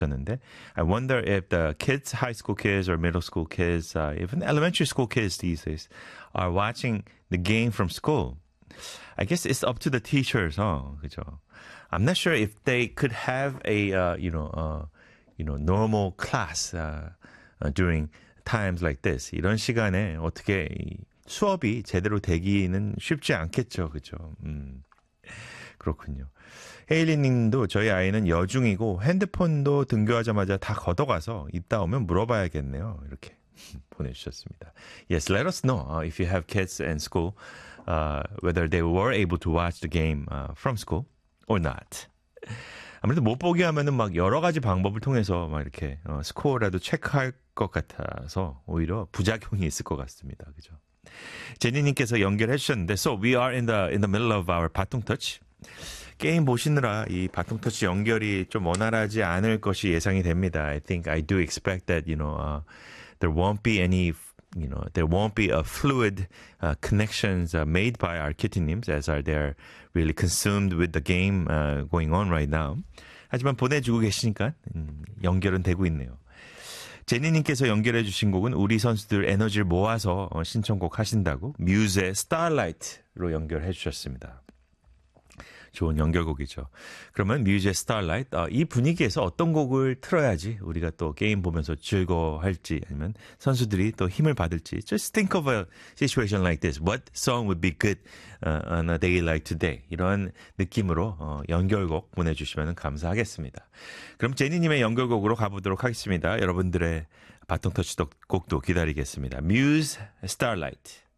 었는데 I wonder if the kids, high school kids or middle school kids, even elementary school kids these days are watching the game from school. I guess it's up to the teachers, 그죠? I'm not sure if they could have a normal class during times like this. 이런 시간에 어떻게 수업이 제대로 되기는 쉽지 않겠죠, 그죠? 그렇군요. 헤일리 님도 저희 아이는 여중이고 핸드폰도 등교하자마자 다 걷어가서 이따 오면 물어봐야겠네요. 이렇게 보내주셨습니다. Yes, let us know if you have kids in school, whether they were able to watch the game from school or not. 아무래도 못 보게 하면은 막 여러 가지 방법을 통해서 막 이렇게 스코어라도 체크할 것 같아서 오히려 부작용이 있을 것 같습니다. 그죠? 제니님께서 연결해 주셨는데, so we are in the middle of our 바통 터치. 게임 보시느라 이 바통 터치 연결이 좀 원활하지 않을 것이 예상이 됩니다. I think I do expect that there won't be any there won't be a fluid connections made by our kittynims as they're really consumed with the game going on right now. 하지만 보내주고 계시니까 연결은 되고 있네요. 제니님께서 연결해 주신 곡은 우리 선수들 에너지를 모아서 신청곡 하신다고 뮤즈의 Starlight로 연결해 주셨습니다. 좋은 연결곡이죠. 그러면 뮤즈의 Starlight, 이 분위기에서 어떤 곡을 틀어야지 우리가 또 게임 보면서 즐거워할지 아니면 선수들이 또 힘을 받을지 Just think of a situation like this. What song would be good on a day like today? 이런 느낌으로 연결곡 보내주시면 감사하겠습니다. 그럼 제니님의 연결곡으로 가보도록 하겠습니다. 여러분들의 바통 터치 곡도 기다리겠습니다. 뮤즈 Starlight.